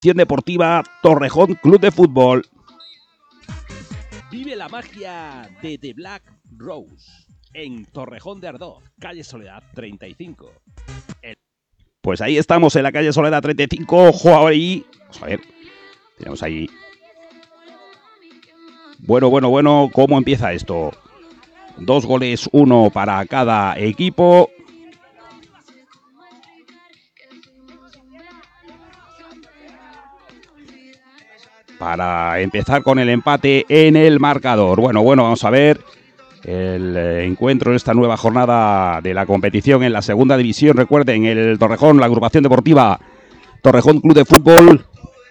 Deportiva Torrejón Club de Fútbol. Vive la magia de The Black Rose en Torrejón de Ardoz, calle Soledad 35. Pues ahí estamos en la calle Soledad 35. Ojo ahí. Vamos a ver. Tenemos ahí. Bueno. ¿Cómo empieza esto? 2 goles, 1 para cada equipo. Para empezar con el empate en el marcador. Bueno, vamos a ver el encuentro en esta nueva jornada de la competición en la segunda división. Recuerden, el Torrejón, la agrupación deportiva Torrejón Club de Fútbol,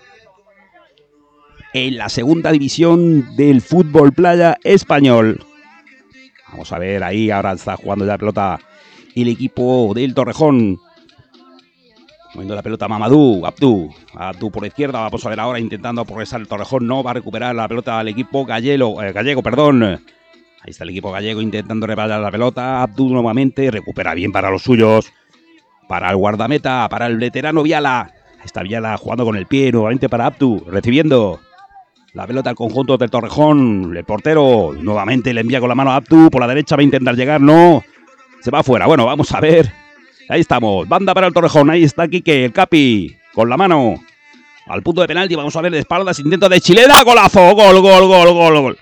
en la segunda división del fútbol playa español. Vamos a ver, ahí ahora está jugando ya la pelota el equipo del Torrejón. Moviendo la pelota Mamadou, Abdú por la izquierda. Vamos a ver ahora intentando progresar el Torrejón. No va a recuperar la pelota al equipo gallego. Ahí está el equipo gallego intentando reparar la pelota. Abdú nuevamente recupera bien para los suyos. Para el guardameta, para el veterano Viala. Ahí está Viala jugando con el pie nuevamente para Abdú. Recibiendo la pelota al conjunto del Torrejón. El portero nuevamente le envía con la mano a Abdú. Por la derecha va a intentar llegar. No, se va afuera. Bueno, vamos a ver. Ahí estamos, banda para el Torrejón, ahí está Quique, el Capi, con la mano al punto de penalti. Vamos a ver de espaldas, intento de Chilena, golazo, gol. Gol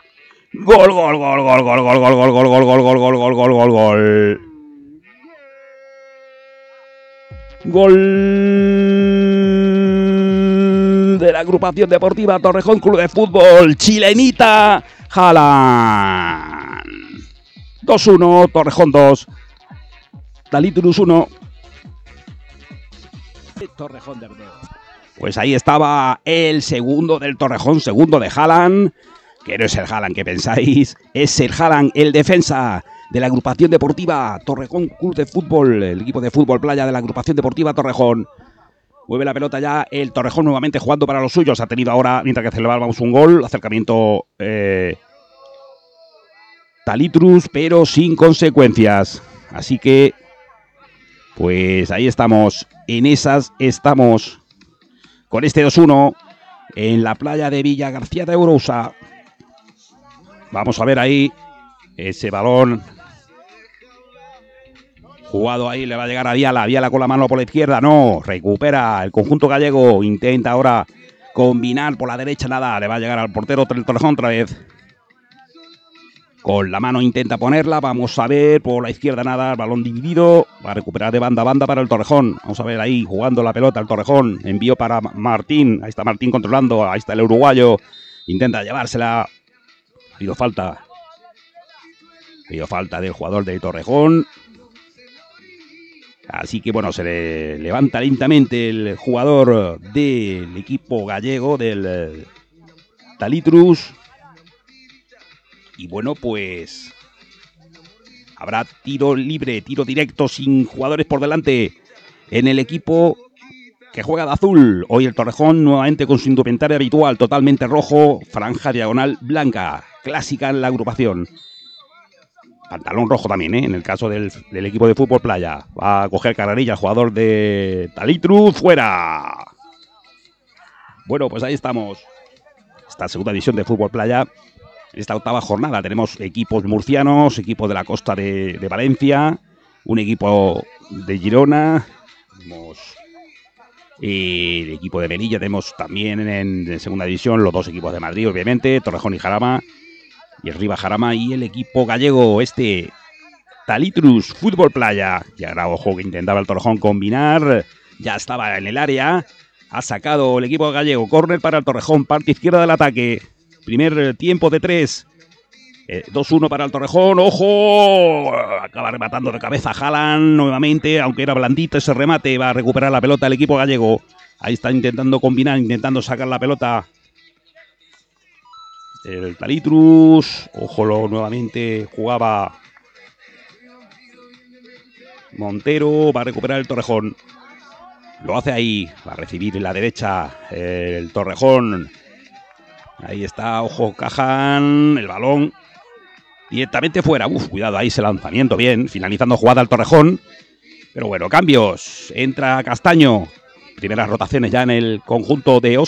de la agrupación deportiva Torrejón Club de Fútbol, chilenita, Haaland. 2-1, Torrejón 2. Talitrus 1. Torrejón de Ardoz. Pues ahí estaba el segundo del Torrejón, segundo de Haaland, que no es el Haaland que pensáis, es el Haaland, el defensa de la agrupación deportiva Torrejón Club de Fútbol, el equipo de fútbol playa de la agrupación deportiva Torrejón. Mueve la pelota ya el Torrejón nuevamente jugando para los suyos. Ha tenido ahora, mientras que celebrábamos un gol, acercamiento Talitrus, pero sin consecuencias. Así que pues ahí estamos, en esas estamos con este 2-1 en la playa de Villa García de Ourousa. Vamos a ver ahí ese balón jugado ahí, le va a llegar a Viala con la mano por la izquierda, no, recupera el conjunto gallego, intenta ahora combinar por la derecha, nada, le va a llegar al portero del Torrejón otra vez. Con la mano intenta ponerla, vamos a ver, por la izquierda nada, el balón dividido, va a recuperar de banda a banda para el Torrejón. Vamos a ver ahí, jugando la pelota el Torrejón, envío para Martín, ahí está Martín controlando, ahí está el uruguayo, intenta llevársela, ha habido falta del jugador del Torrejón. Así que bueno, se le levanta lentamente el jugador del equipo gallego, del Talitrus. Y bueno, pues habrá tiro libre, tiro directo sin jugadores por delante en el equipo que juega de azul. Hoy el Torrejón nuevamente con su indumentaria habitual, totalmente rojo, franja diagonal blanca, clásica en la agrupación. Pantalón rojo también, en el caso del equipo de fútbol playa. Va a coger carrerilla el jugador de Talitrus, fuera. Bueno, pues ahí estamos. Esta segunda división de fútbol playa. En esta octava jornada tenemos equipos murcianos, equipos de la costa de Valencia, un equipo de Girona, tenemos el equipo de Melilla, tenemos también en segunda división los 2 equipos de Madrid, obviamente, Torrejón y Jarama, y arriba Jarama, y el equipo gallego, Talitrus Fútbol Playa. Y ahora, ojo, que intentaba el Torrejón combinar, ya estaba en el área, ha sacado el equipo gallego, córner para el Torrejón, parte izquierda del ataque. Primer tiempo de 3. 2-1 para el Torrejón. ¡Ojo! Acaba rematando de cabeza Haaland nuevamente, aunque era blandito ese remate. Va a recuperar la pelota el equipo gallego. Ahí está intentando combinar, intentando sacar la pelota el Talitrus. Ojo, nuevamente jugaba Montero. Va a recuperar el Torrejón. Lo hace ahí. Va a recibir en la derecha el Torrejón. Ahí está, ojo, Cajan, el balón directamente fuera. Cuidado ahí ese lanzamiento, bien, finalizando jugada al Torrejón. Pero bueno, cambios. Entra Castaño primeras rotaciones ya en el conjunto de